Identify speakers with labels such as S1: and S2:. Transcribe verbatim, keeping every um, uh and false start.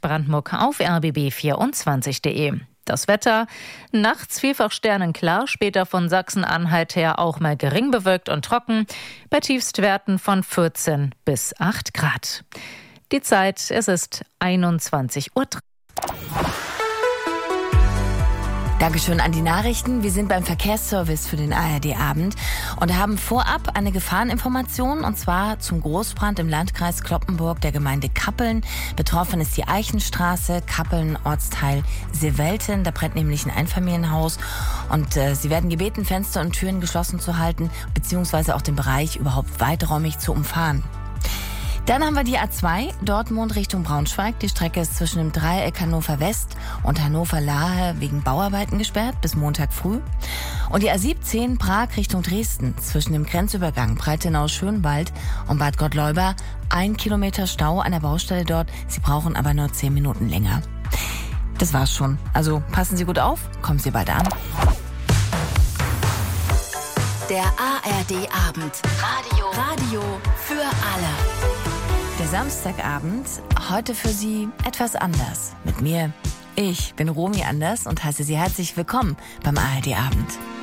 S1: Brandmuck auf r b b vierundzwanzig punkt de. Das Wetter, nachts vielfach sternenklar, später von Sachsen-Anhalt her auch mal gering bewölkt und trocken, bei Tiefstwerten von vierzehn bis acht Grad. Die Zeit, es ist einundzwanzig Uhr.
S2: Dankeschön an die Nachrichten. Wir sind beim Verkehrsservice für den A R D-Abend und haben vorab eine Gefahreninformation, und zwar zum Großbrand im Landkreis Cloppenburg der Gemeinde Kappeln. Betroffen ist die Eichenstraße, Kappeln, Ortsteil Seewelten. Da brennt nämlich ein Einfamilienhaus und äh, Sie werden gebeten, Fenster und Türen geschlossen zu halten, beziehungsweise auch den Bereich überhaupt weiträumig zu umfahren. Dann haben wir die A zwei, Dortmund Richtung Braunschweig. Die Strecke ist zwischen dem Dreieck Hannover West und Hannover Lahe wegen Bauarbeiten gesperrt bis Montag früh. Und die A siebzehn, Prag Richtung Dresden, zwischen dem Grenzübergang Breitenau-Schönwald und Bad Gottleuba. Ein Kilometer Stau an der Baustelle dort. Sie brauchen aber nur zehn Minuten länger. Das war's schon. Also passen Sie gut auf, kommen Sie bald an.
S3: Der A R D-Abend. Radio. Radio für alle.
S2: Der Samstagabend, heute für Sie etwas anders. Mit mir, ich bin Romy Anders und heiße Sie herzlich willkommen beim A R D-Abend.